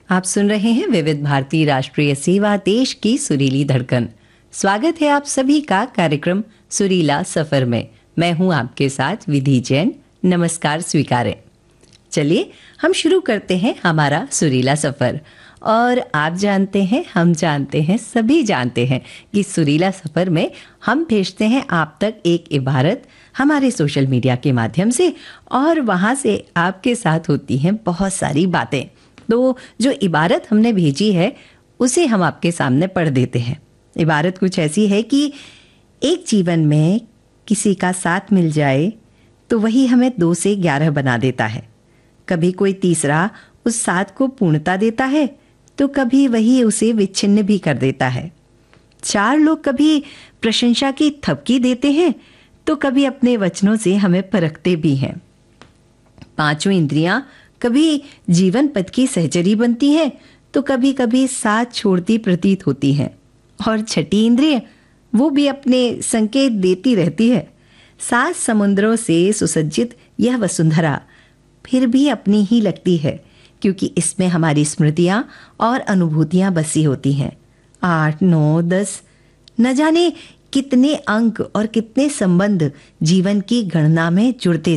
आप सुन रहे हैं विविध भारती राष्ट्रीय सेवा, देश की सुरीली धड़कन। स्वागत है आप सभी का कार्यक्रम सुरीला सफर में। मैं हूं आपके साथ विधि जैन। नमस्कार स्वीकारें। चलिए हम शुरू करते हैं हमारा सुरीला सफर। और आप जानते हैं, हम जानते हैं, सभी जानते हैं कि सुरीला सफर में हम भेजते हैं आप तक एक इबारत हमारे सोशल मीडिया के माध्यम से, और वहां से आपके साथ होती हैं बहुत सारी बातें। तो जो इबारत हमने भेजी है उसे हम आपके सामने पढ़ देते हैं। इबारत कुछ ऐसी है कि एक जीवन में किसी का साथ मिल जाए तो वही हमें 2 से 11 बना देता है। कभी कोई तीसरा उस साथ को पूर्णता देता है तो कभी वही उसे विच्छिन्न भी कर देता है। 4 लोग कभी प्रशंसा की थपकी देते हैं तो कभी अपने वचनों से हमें परखते भी हैं। 5 इंद्रियां कभी जीवन पथ की सहचरी बनती हैं तो कभी कभी साथ छोड़ती प्रतीत होती हैं। और 6ठी इंद्रिय वो भी अपने संकेत देती रहती है। 7 समुद्रों से सुसज्जित यह वसुंधरा फिर भी अपनी ही लगती है, क्योंकि इसमें हमारी स्मृतियां और अनुभूतियां बसी होती हैं। 8, 9, 10 न जाने कितने अंक और कितने संबंध जीवन की गणना में जुड़ते